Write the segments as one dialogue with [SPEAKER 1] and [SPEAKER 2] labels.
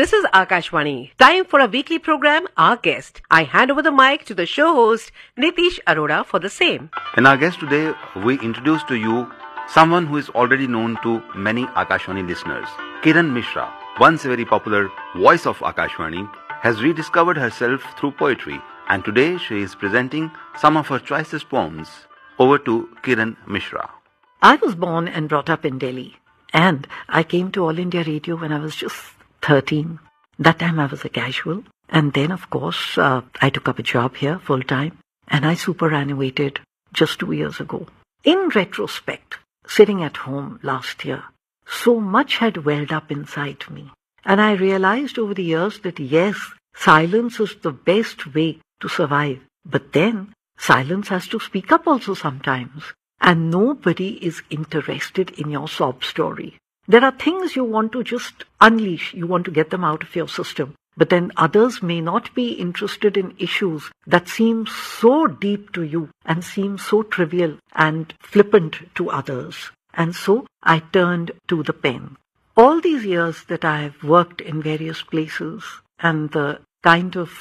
[SPEAKER 1] This is Akashvani. Time for a weekly program, Our Guest. I hand over the mic to the show host, Nitish Arora, for the same.
[SPEAKER 2] In our guest today, we introduce to you someone who is already known to many Akashvani listeners. Kiran Mishra, once a very popular voice of Akashvani, has rediscovered herself through poetry, and today she is presenting some of her choicest poems. Over to Kiran Mishra.
[SPEAKER 3] I was born and brought up in Delhi, and I came to All India Radio when I was just 13. That time I was a casual, and then of course I took up a job here full time, and I superannuated just 2 years ago. In retrospect, sitting at home last year, so much had welled up inside me, and I realized over the years that yes, silence is the best way to survive, but then silence has to speak up also sometimes, and nobody is interested in your sob story. There are things you want to just unleash, you want to get them out of your system, but then others may not be interested in issues that seem so deep to you and seem so trivial and flippant to others. And so I turned to the pen. All these years that I have worked in various places and the kind of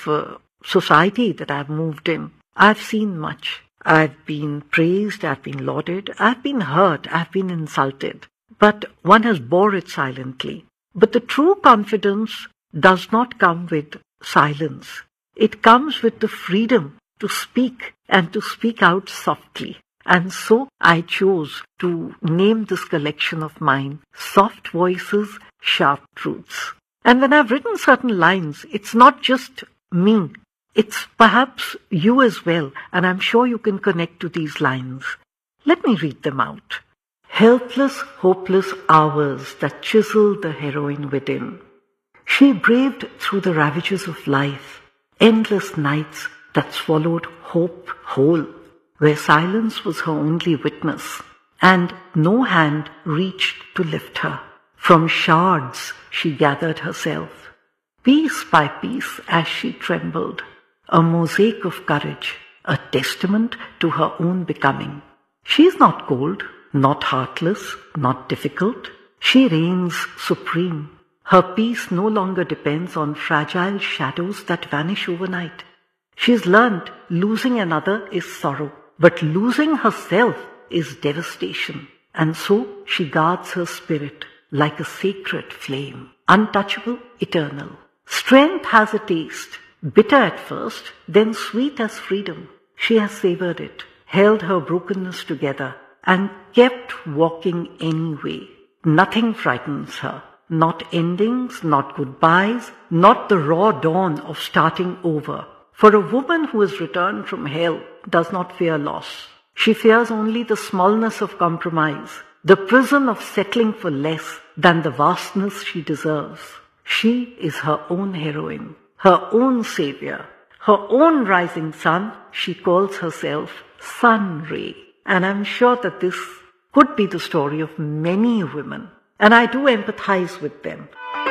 [SPEAKER 3] society that I've moved in, I've seen much. I've been praised, I've been lauded, I've been hurt, I've been insulted. But one has bore it silently. But the true confidence does not come with silence. It comes with the freedom to speak and to speak out softly. And so I chose to name this collection of mine, Soft Voices, Sharp Truths. And when I've written certain lines, it's not just me. It's perhaps you as well, and I'm sure you can connect to these lines. Let me read them out. Helpless, hopeless hours that chiseled the heroine within. She braved through the ravages of life, endless nights that swallowed hope whole, where silence was her only witness, and no hand reached to lift her. From shards she gathered herself, piece by piece as she trembled, a mosaic of courage, a testament to her own becoming. She is not cold, not heartless, not difficult. She reigns supreme. Her peace no longer depends on fragile shadows that vanish overnight. She has learnt losing another is sorrow, but losing herself is devastation. And so she guards her spirit like a sacred flame, untouchable, eternal. Strength has a taste, bitter at first, then sweet as freedom. She has savoured it, held her brokenness together, and kept walking anyway. Nothing frightens her. Not endings, not goodbyes, not the raw dawn of starting over. For a woman who has returned from hell does not fear loss. She fears only the smallness of compromise, the prison of settling for less than the vastness she deserves. She is her own heroine, her own savior, her own rising sun. She calls herself Sun Ray. And I'm sure that this could be the story of many women. And I do empathize with them.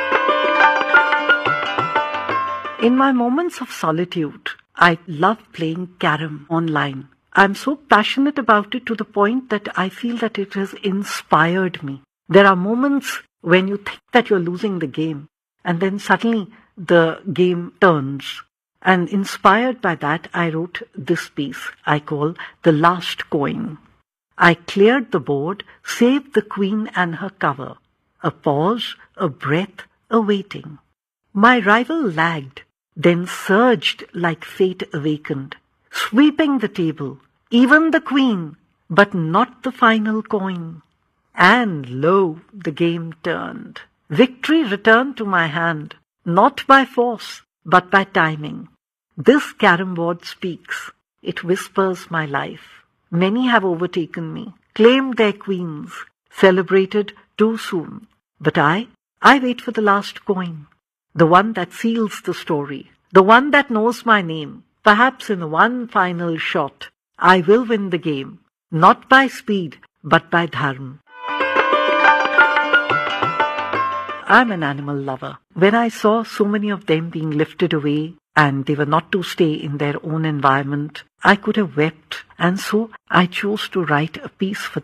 [SPEAKER 3] In my moments of solitude, I love playing carom online. I'm so passionate about it to the point that I feel that it has inspired me. There are moments when you think that you're losing the game, and then suddenly the game turns. And inspired by that, I wrote this piece I call The Last Coin. I cleared the board, saved the queen and her cover. A pause, a breath, a waiting. My rival lagged, then surged like fate awakened, sweeping the table, even the queen, but not the final coin. And lo, the game turned. Victory returned to my hand, not by force, but by timing. This carom board speaks. It whispers my life. Many have overtaken me, claimed their queens, celebrated too soon. But I wait for the last coin, the one that seals the story, the one that knows my name. Perhaps in one final shot, I will win the game, not by speed, but by dharma. I'm an animal lover. When I saw so many of them being lifted away and they were not to stay in their own environment, I could have wept, and so I chose to write a piece for